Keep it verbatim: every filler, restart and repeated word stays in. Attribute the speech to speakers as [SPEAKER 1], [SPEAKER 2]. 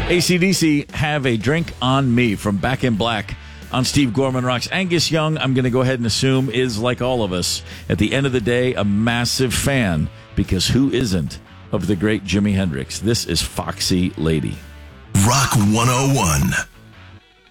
[SPEAKER 1] A C D C, Have a Drink on Me from Back in Black on Steve Gorman Rocks. Angus Young, I'm going to go ahead and assume, is, like all of us, at the end of the day, a massive fan, because who isn't, of the great Jimi Hendrix? This is Foxy Lady.
[SPEAKER 2] Rock one oh one.